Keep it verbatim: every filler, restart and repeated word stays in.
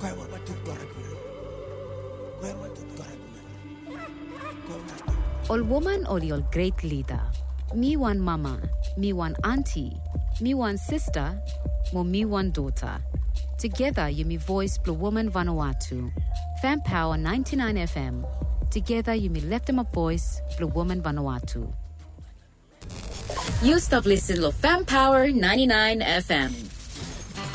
Ol woman ol your great leader. Me one mama, me one auntie, me one sister, mo me one daughter. Together you me voice Blue Woman Vanuatu. Fan Power ninety-nine F M. Together you me left them a voice Blue Woman Vanuatu. You stop listening to Fan Power ninety-nine F M.